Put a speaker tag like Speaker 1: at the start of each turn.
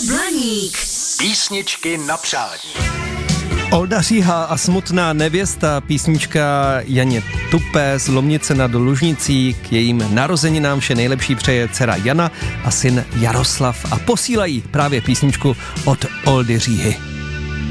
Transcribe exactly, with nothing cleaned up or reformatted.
Speaker 1: Blaník.
Speaker 2: Písničky na přání.
Speaker 3: Olda Říha a smutná nevěsta, písnička Janě Tupé z Lomnice nad Lužnicí. K jejím narozeninám vše nejlepší přeje dcera Jana a syn Jaroslav a posílají právě písničku od Oldy Říhy.